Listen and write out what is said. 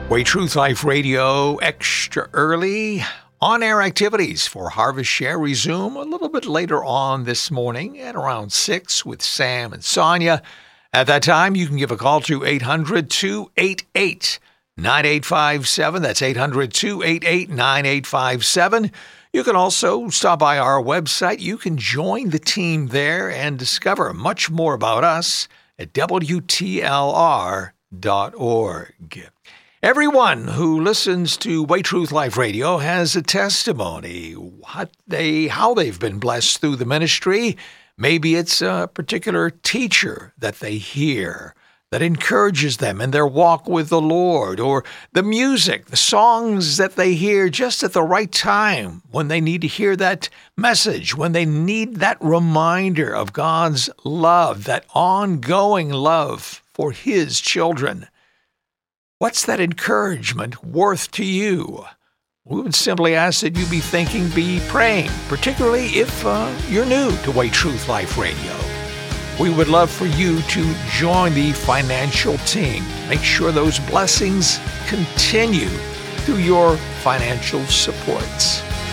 Way Truth Life Radio extra early. On-air activities for Harvest Share resume a little bit later on this morning at around 6 with Sam and Sonia. At that time, you can give a call to 800-288-9857. That's 800-288-9857. You can also stop by our website. You can join the team there and discover much more about us at WTLR.org. Everyone who listens to Way Truth Life Radio has a testimony, how they've been blessed through the ministry. Maybe it's a particular teacher that they hear that encourages them in their walk with the Lord, or the music, the songs that they hear just at the right time when they need to hear that message, when they need that reminder of God's love, that ongoing love for His children. What's that encouragement worth to you? We would simply ask that you be thinking, be praying, particularly if you're new to Way Truth Life Radio. We would love for you to join the financial team. Make sure those blessings continue through your financial supports.